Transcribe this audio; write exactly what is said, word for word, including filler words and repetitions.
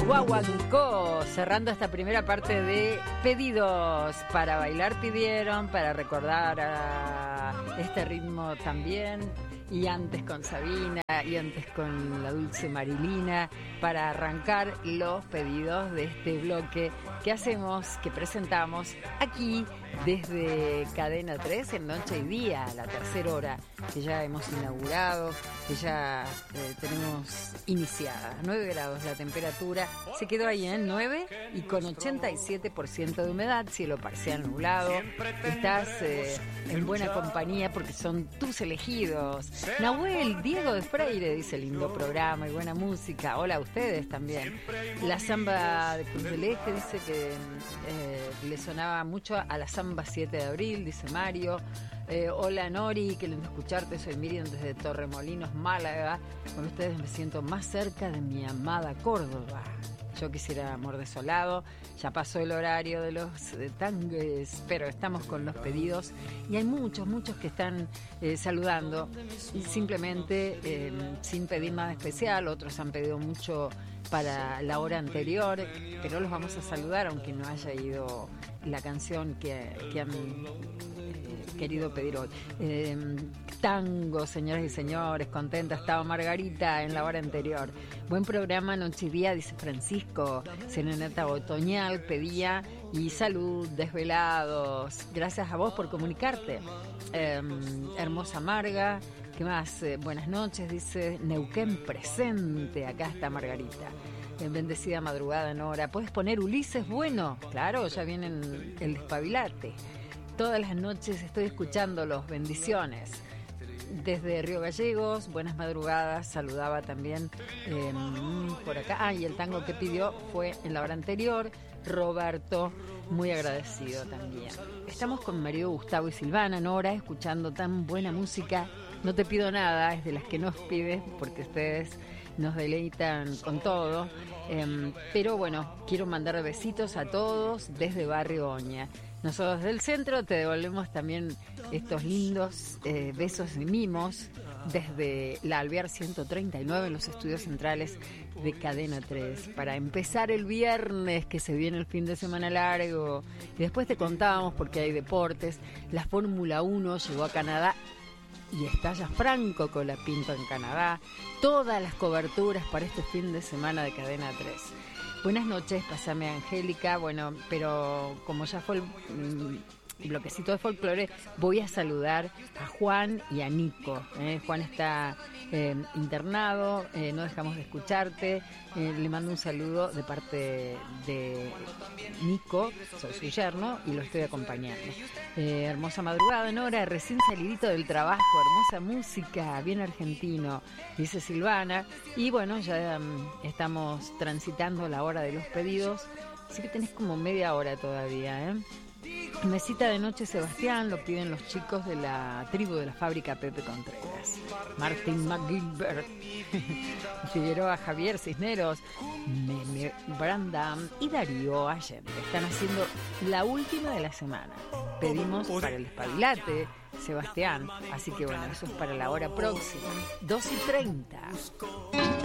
Guaguancó, cerrando esta primera parte de pedidos. Para bailar pidieron, para recordar a este ritmo también, y antes con Sabina, y antes con la dulce Marilina, para arrancar los pedidos de este bloque que hacemos, que presentamos aquí desde Cadena tres en Noche y Día, la tercera hora que ya hemos inaugurado, que ya eh, tenemos iniciada. nueve grados la temperatura, se quedó ahí en nueve y con ochenta y siete por ciento de humedad, cielo parcial nublado. Estás eh, en buena compañía porque son tus elegidos. Nahuel, Diego de Freire dice: lindo programa y buena música. Hola a ustedes también. La samba de Cruz del Eje dice que eh, le sonaba mucho a la samba siete de abril, dice Mario. Eh, hola Nori, qué lindo escucharte, soy Miriam desde Torremolinos, Málaga. Con ustedes me siento más cerca de mi amada Córdoba. Yo quisiera amor desolado. Ya pasó el horario de los de tangues, pero estamos con los pedidos y hay muchos, muchos que están eh, saludando y simplemente eh, sin pedir nada especial. Otros han pedido mucho para la hora anterior, pero los vamos a saludar aunque no haya ido la canción que, que han eh, querido pedir hoy. Eh, tango, señoras y señores, contenta estaba Margarita en la hora anterior. Buen programa, noche y día, dice Francisco. Serenata otoñal pedía y salud, desvelados. Gracias a vos por comunicarte. Eh, hermosa Marga. ¿Qué más? Eh, buenas noches, dice Neuquén presente. Acá está Margarita. En bendecida madrugada, Nora. ¿Puedes poner Ulises Bueno? Claro, ya viene el despabilate. Todas las noches estoy escuchándolos. Bendiciones. Desde Río Gallegos, buenas madrugadas. Saludaba también eh, por acá. Ah, y el tango que pidió fue en la hora anterior. Roberto, muy agradecido también. Estamos con Mario, Gustavo y Silvana, Nora, escuchando tan buena música. No te pido nada, es de las que nos pides, porque ustedes nos deleitan con todo. Eh, pero bueno, quiero mandar besitos a todos desde Barrio Oña. Nosotros del centro te devolvemos también estos lindos eh, besos y mimos desde la Alvear ciento treinta y nueve en los estudios centrales de Cadena tres. Para empezar el viernes, que se viene el fin de semana largo. Y después te contábamos, porque hay deportes, la Fórmula uno llegó a Canadá y está ya Franco Colapinto en Canadá. Todas las coberturas para este fin de semana de Cadena tres. Buenas noches, pásame Angélica. Bueno, pero como ya fue el mmm, bloquecito de folclore, voy a saludar a Juan y a Nico. ¿eh? Juan está eh, internado, eh, no dejamos de escucharte. Eh, le mando un saludo de parte de Nico, soy su yerno y lo estoy acompañando. Eh, hermosa madrugada, Nora, recién salidito del trabajo, hermosa música, bien argentino, dice Silvana. Y bueno, ya um, estamos transitando la hora de los pedidos, así que tenés como media hora todavía, ¿eh? Mesita de noche Sebastián, lo piden los chicos de la tribu de la fábrica Pepe Contreras. Martín McGilbert, Figueroa, Javier Cisneros, Meme Brandam y Darío Allende. Están haciendo la última de la semana. Pedimos para el espabilate, Sebastián. Así que bueno, eso es para la hora próxima. dos y treinta.